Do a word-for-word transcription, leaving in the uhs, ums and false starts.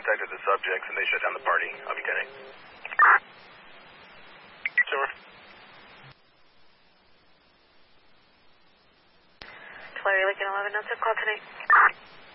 contacted the subjects and they shut down the party. I'll be tending. Sure. Larry Lincoln eleven, no call tonight.